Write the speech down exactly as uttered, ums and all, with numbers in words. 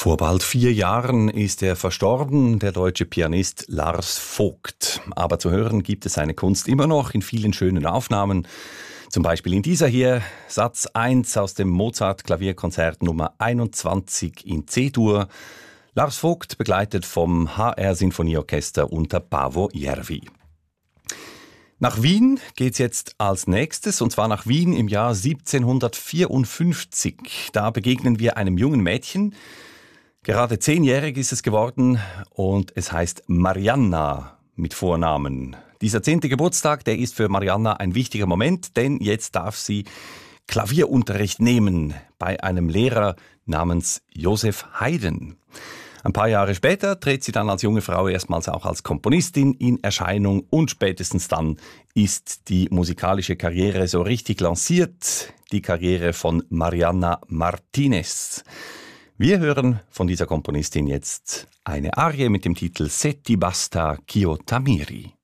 Vor bald vier Jahren ist er verstorben, der deutsche Pianist Lars Vogt. Aber zu hören gibt es seine Kunst immer noch in vielen schönen Aufnahmen. Zum Beispiel in dieser hier, Satz eins aus dem Mozart-Klavierkonzert Nummer einundzwanzig in C-Dur. Lars Vogt begleitet vom H R-Sinfonieorchester unter Paavo Järvi. Nach Wien geht's jetzt als nächstes, und zwar nach Wien im Jahr siebzehnhundertvierundfünfzig. Da begegnen wir einem jungen Mädchen. Gerade zehnjährig ist es geworden und es heißt Marianna mit Vornamen. Dieser zehnte Geburtstag, der ist für Marianna ein wichtiger Moment, denn jetzt darf sie Klavierunterricht nehmen bei einem Lehrer namens Josef Haydn. Ein paar Jahre später tritt sie dann als junge Frau erstmals auch als Komponistin in Erscheinung und spätestens dann ist die musikalische Karriere so richtig lanciert, die Karriere von Marianna Martinez. Wir hören von dieser Komponistin jetzt eine Arie mit dem Titel Se ti basta ch'io t'ammiri.